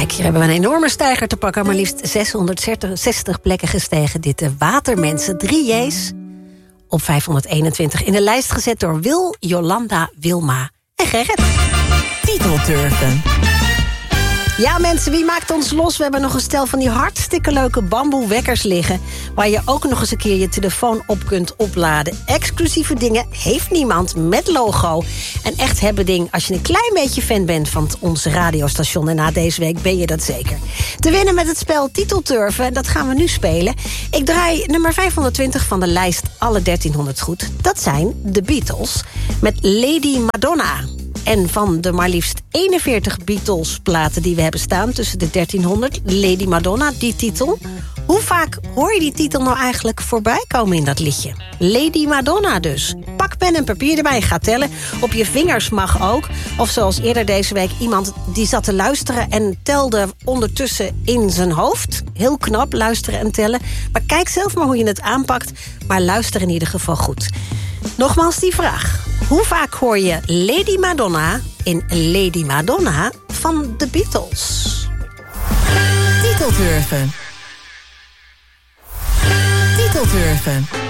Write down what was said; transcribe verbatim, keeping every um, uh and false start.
Kijk, hier hebben we een enorme stijger te pakken. Maar liefst zeshonderdzestig plekken gestegen. Dit de Watermensen, drie J's. Op vijfhonderdeenentwintig in de lijst gezet door Wil, Jolanda, Wilma en Gerrit. Titelturven. Ja mensen, wie maakt ons los? We hebben nog een stel van die hartstikke leuke bamboewekkers liggen... waar je ook nog eens een keer je telefoon op kunt opladen. Exclusieve dingen heeft niemand met logo. Een echt hebben ding als je een klein beetje fan bent van ons radiostation. En na deze week ben je dat zeker. Te winnen met het spel Titelturven, dat gaan we nu spelen. Ik draai nummer vijfhonderdtwintig van de lijst alle dertienhonderd goed. Dat zijn de Beatles met Lady Madonna. En van de maar liefst eenenveertig Beatles-platen die we hebben staan... tussen de dertienhonderd, Lady Madonna, die titel. Hoe vaak hoor je die titel nou eigenlijk voorbij komen in dat liedje? Lady Madonna dus. Pak pen en papier erbij, ga tellen. Op je vingers mag ook. Of zoals eerder deze week iemand die zat te luisteren... en telde ondertussen in zijn hoofd. Heel knap, luisteren en tellen. Maar kijk zelf maar hoe je het aanpakt. Maar luister in ieder geval goed. Nogmaals die vraag. Hoe vaak hoor je Lady Madonna in Lady Madonna van de Beatles? Titelturven. Titelturven.